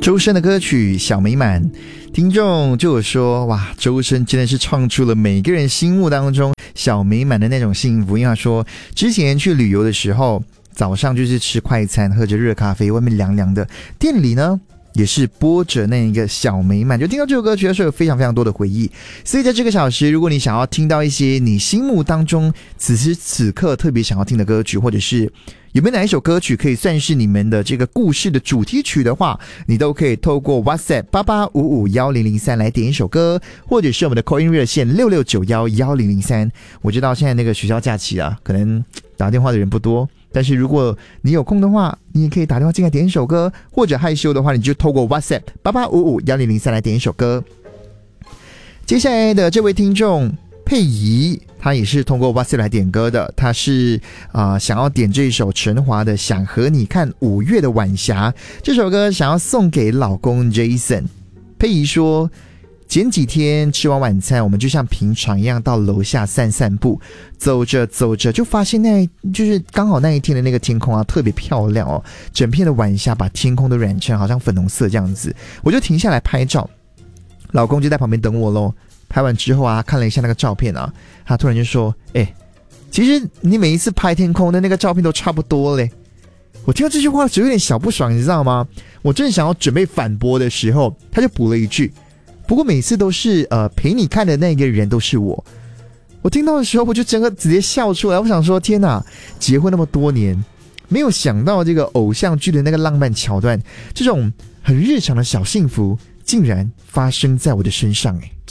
周深的歌曲《小美满》，听众就有说，哇，周深真的是唱出了每个人心目当中小美满的那种幸福。因为他说，之前去旅游的时候，早上就是吃快餐，喝着热咖啡，外面凉凉的，店里呢也是播着那一个小美满，就听到这首歌曲的时候有非常非常多的回忆。所以在这个小时，如果你想要听到一些你心目当中此时此刻特别想要听的歌曲，或者是有没有哪一首歌曲可以算是你们的这个故事的主题曲的话，你都可以透过 WhatsApp 88551003来点一首歌，或者是我们的 call in 热线66911003。我知道现在那个学校假期啊，可能打电话的人不多，但是如果你有空的话，你也可以打电话进来点一首歌，或者害羞的话，你就透过 WhatsApp 88551003来点一首歌。接下来的这位听众佩仪，他也是通过 WhatsApp 来点歌的，他是想要点这一首陈华的《想和你看5月的晚霞》，这首歌想要送给老公 Jason。 佩仪说，前几天吃完晚餐，我们就像平常一样到楼下散散步，走着走着就发现就是刚好那一天的那个天空啊特别漂亮哦，整片的晚霞把天空都染成好像粉红色这样子，我就停下来拍照，老公就在旁边等我咯。拍完之后啊，看了一下那个照片啊，他突然就说，其实你每一次拍天空的那个照片都差不多嘞。我听到这句话只有点小不爽，你知道吗？我正想要准备反驳的时候，他就补了一句，不过每次都是陪你看的那个人都是我。我听到的时候我就整个直接笑出来，我想说，天哪，结婚那么多年，没有想到这个偶像剧的那个浪漫桥段，这种很日常的小幸福竟然发生在我的身上。